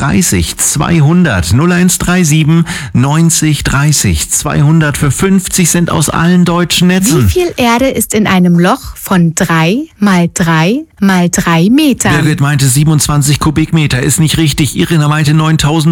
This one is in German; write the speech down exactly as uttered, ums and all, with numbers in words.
dreißig zweihundert null eins drei sieben neunzig dreißig zweihundert für fünfzig Cent aus allen deutschen Netzen. Wie viel Erde ist in einem Loch von drei mal drei mal drei Metern? Birgit meinte siebenundzwanzig Kubikmeter, ist nicht richtig. Irina meinte neuntausend.